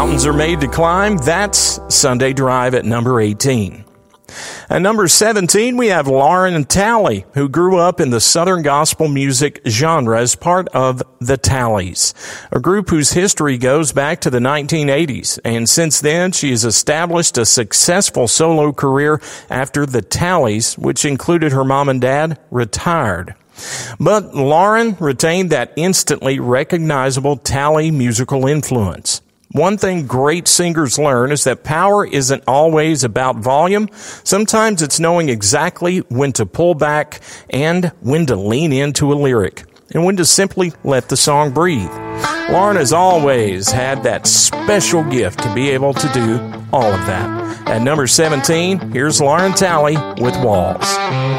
Mountains are made to climb. That's Sunday Drive at number 18. At number 17, we have Lauren Talley, who grew up in the Southern gospel music genre as part of the Talleys, a group whose history goes back to the 1980s. And since then, she has established a successful solo career after the Talleys, which included her mom and dad, retired. But Lauren retained that instantly recognizable Talley musical influence. One thing great singers learn is that power isn't always about volume. Sometimes it's knowing exactly when to pull back and when to lean into a lyric and when to simply let the song breathe. Lauren has always had that special gift to be able to do all of that. At number 17, here's Lauren Talley with Walls.